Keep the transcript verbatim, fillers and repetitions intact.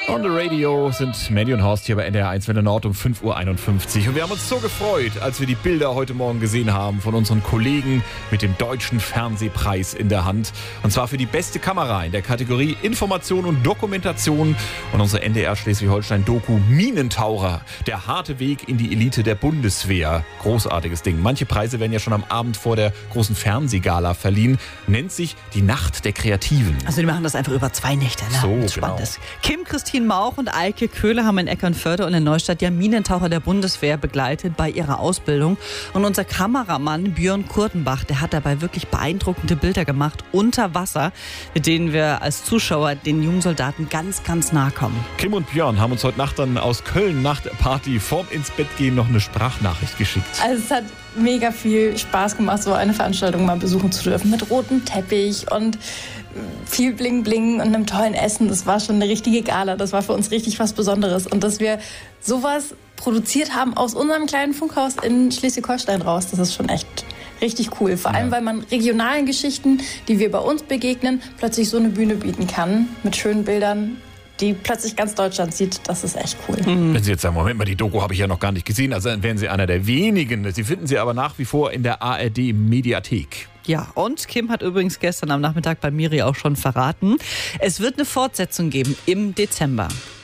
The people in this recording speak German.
On the Radio sind Mandy und Horst hier bei N D R eins Welle Nord um fünf Uhr einundfünfzig. Und wir haben uns so gefreut, als wir die Bilder heute Morgen gesehen haben von unseren Kollegen mit dem Deutschen Fernsehpreis in der Hand. Und zwar für die beste Kamera in der Kategorie Information und Dokumentation. Und unsere N D R Schleswig-Holstein-Doku Minentaucher, der harte Weg in die Elite der Bundeswehr. Großartiges Ding. Manche Preise werden ja schon am Abend vor der großen Fernsehgala verliehen. Nennt sich die Nacht der Kreativen. Also die machen das einfach über zwei Nächte. Ne? So, Spannendes. Genau. Kim Christine Mauch und Eike Köhler haben in Eckernförde und in Neustadt ja Minentaucher der Bundeswehr begleitet bei ihrer Ausbildung. Und unser Kameramann Björn Kurtenbach, der hat dabei wirklich beeindruckende Bilder gemacht unter Wasser, mit denen wir als Zuschauer den jungen Soldaten ganz, ganz nahe kommen. Kim und Björn haben uns heute Nacht dann aus Köln nach der Party vorm ins Bett gehen noch eine Sprachnachricht geschickt. Also es hat mega viel Spaß gemacht, so eine Veranstaltung mal besuchen zu dürfen mit rotem Teppich und viel Bling Bling und einem tollen Essen. Das war schon eine richtige Gala. Das war für uns richtig was Besonderes. Und dass wir sowas produziert haben aus unserem kleinen Funkhaus in Schleswig-Holstein raus, das ist schon echt richtig cool. Vor allem, ja. weil man regionalen Geschichten, die wir bei uns begegnen, plötzlich so eine Bühne bieten kann mit schönen Bildern, die plötzlich ganz Deutschland sieht. Das ist echt cool. Mhm. Wenn Sie jetzt sagen, Moment mal, die Doku habe ich ja noch gar nicht gesehen, also dann wären Sie einer der wenigen. Sie finden sie aber nach wie vor in der A R D-Mediathek. Ja, und Kim hat übrigens gestern am Nachmittag bei Miri auch schon verraten, es wird eine Fortsetzung geben im Dezember.